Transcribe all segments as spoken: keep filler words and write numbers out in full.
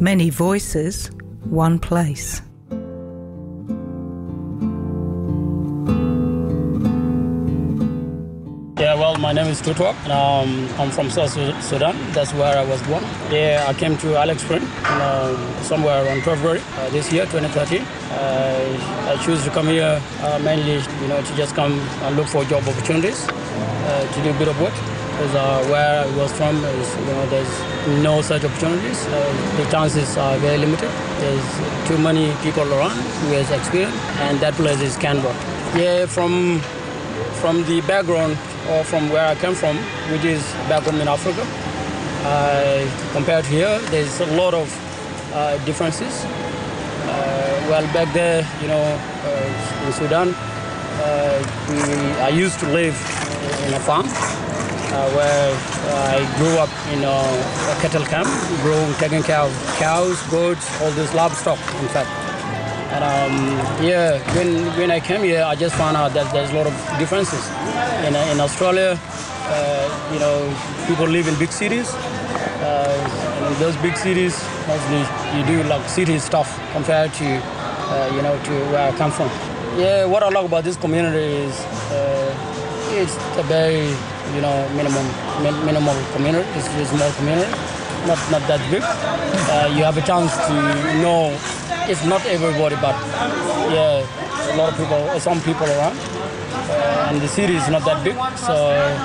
Many voices, one place. Yeah, well, my name is Tutwak, and um, I'm from South Sudan. That's where I was born. Yeah, I came to Alex Spring you know, somewhere around February uh, this year, twenty thirteen. Uh, I choose to come here uh, mainly, you know, to just come and look for job opportunities, uh, to do a bit of work. Because uh, where I was from, is, you know, there's no such opportunities. Uh, the chances are very limited. There's too many people around who has experience, and that place is Canberra. Yeah, from from the background or from where I came from, which is back home in Africa, uh, compared to here, there's a lot of uh, differences. Uh, well, back there, you know, uh, in Sudan, uh, we, I used to live in a farm uh, where I grew up in a, a cattle camp, growing, taking care of cows, goats, all this livestock, in fact. And um, yeah, when when I came here, I just found out that there's a lot of differences. In in Australia, uh, you know, people live in big cities. Uh, and in those big cities, mostly you do like city stuff compared to, uh, you know, to where I come from. Yeah, what I like about this community is uh, it's a very, you know, minimum min- minimal community. It's a small community, not not that big. Uh, you have a chance to know. It's not everybody, but yeah, a lot of people, some people around. Uh, and the city is not that big, so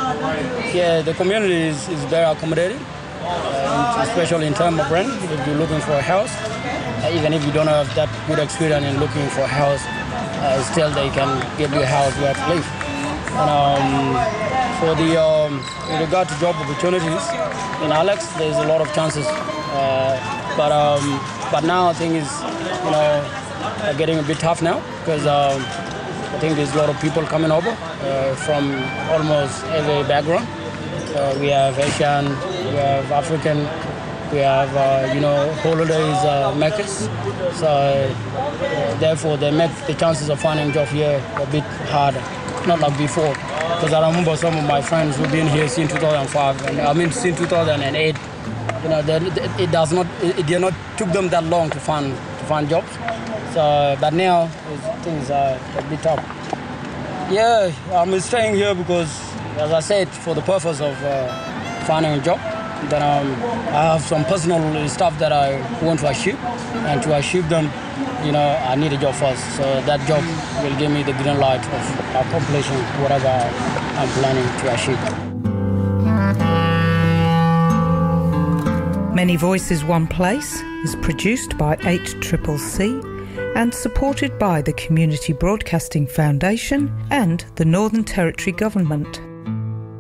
yeah, the community is, is very accommodating, uh, especially in terms of rent. If you're looking for a house, uh, even if you don't have that good experience in looking for a house, uh, still they can give you a house where to live. And um, for the um, in regard to job opportunities in Alex, there's a lot of chances, uh, but um, but now I think is you know uh, getting a bit tough now because. Um, I think there's a lot of people coming over uh, from almost every background. Uh, we have Asian, we have African, we have, uh, you know, holidays uh, makers. So uh, therefore they make the chances of finding a job here a bit harder, not like before. Because I remember some of my friends who've been here since two thousand five, and I mean since two thousand eight. You know, they, it does not, it did not took them that long to find to find jobs. So, but now things are a bit tough. Yeah, I'm staying here because, as I said, for the purpose of uh, finding a job. Then um, I have some personal stuff that I want to achieve, and to achieve them, you know, I need a job first. So that job will give me the green light of accomplishing whatever I'm planning to achieve. Many Voices, One Place is produced by eight C C C and supported by the Community Broadcasting Foundation and the Northern Territory Government.